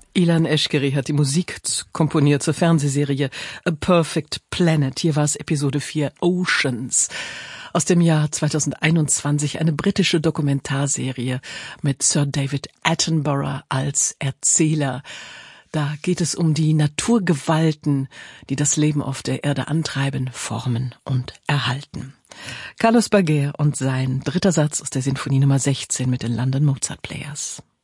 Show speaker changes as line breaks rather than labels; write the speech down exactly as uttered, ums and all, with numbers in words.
Ilan Eschkeri hat die Musik komponiert zur Fernsehserie A Perfect Planet. Hier war es Episode vier, Oceans. Aus dem Jahr zweitausendeinundzwanzig, eine britische Dokumentarserie mit Sir David Attenborough als Erzähler. Da geht es um die Naturgewalten, die das Leben auf der Erde antreiben, formen und erhalten. Carlos Baguer und sein dritter Satz aus der Sinfonie Nummer sechzehn mit den London Mozart Players.